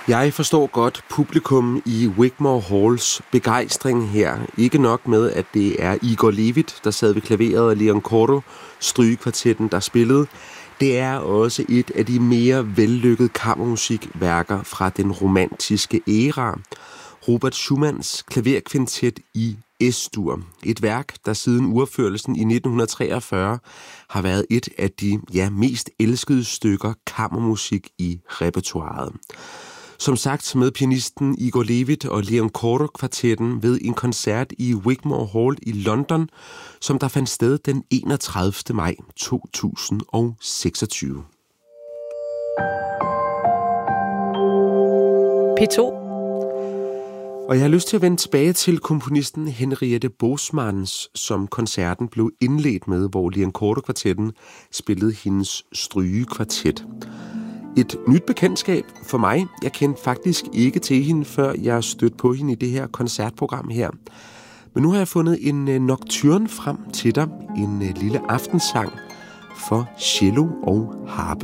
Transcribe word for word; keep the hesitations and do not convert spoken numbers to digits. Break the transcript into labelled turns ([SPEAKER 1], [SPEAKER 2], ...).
[SPEAKER 1] Jeg forstår godt publikum i Wigmore Halls begejstring her. Ikke nok med, at det er Igor Levit, der sad ved klaveret, og Leon Cordo, strygekvartetten, der spillede. Det er også et af de mere vellykkede kammermusikværker fra den romantiske æra. Robert Schumanns klaverkvintet i Es-dur. Et værk, der siden urførelsen i nitten treogfyrre har været et af de ja, mest elskede stykker kammermusik i repertoiret. Som sagt med pianisten Igor Levit og Leon Cordo-kvartetten ved en koncert i Wigmore Hall i London, som der fandt sted den enogtredivte maj to tusind og seksogtyve.
[SPEAKER 2] P to.
[SPEAKER 1] Og jeg har lyst til at vende tilbage til komponisten Henriette Bosmans, som koncerten blev indledt med, hvor Leon Cordo-kvartetten spillede hendes strygekvartet. Et nyt bekendtskab for mig. Jeg kendte faktisk ikke til hende, før jeg stødte på hende i det her koncertprogram her. Men nu har jeg fundet en nocturne frem til dig. En lille aftensang for cello og harpe.